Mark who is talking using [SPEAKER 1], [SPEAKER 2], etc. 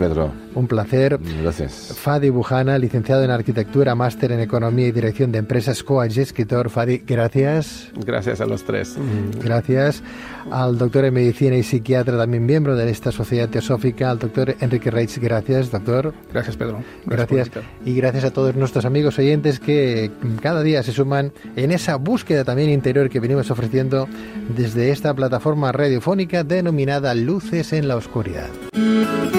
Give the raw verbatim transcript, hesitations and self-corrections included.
[SPEAKER 1] Pedro.
[SPEAKER 2] Un placer.
[SPEAKER 1] Gracias.
[SPEAKER 2] Fadi Bujana, licenciado en Arquitectura, máster en Economía y Dirección de Empresas, coach y escritor. Fadi, gracias.
[SPEAKER 3] Gracias a los tres.
[SPEAKER 2] Gracias. Al doctor en Medicina y Psiquiatra, también miembro de esta Sociedad Teosófica, al doctor Enrique Reitz. Gracias, doctor.
[SPEAKER 3] Gracias, Pedro.
[SPEAKER 2] Gracias. gracias. Y gracias a todos nuestros amigos oyentes que cada día se suman en esa búsqueda también interior que venimos ofreciendo desde esta plataforma radiofónica denominada Luces en la Oscuridad.